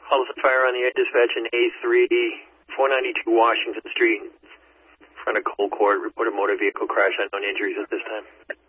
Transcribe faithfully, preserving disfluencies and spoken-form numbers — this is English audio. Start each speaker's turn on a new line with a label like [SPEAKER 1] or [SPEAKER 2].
[SPEAKER 1] Call us a fire on the air dispatch in A three, four ninety-two Washington Street, in front of Cold Court. Reported motor vehicle crash. Unknown injuries at this time.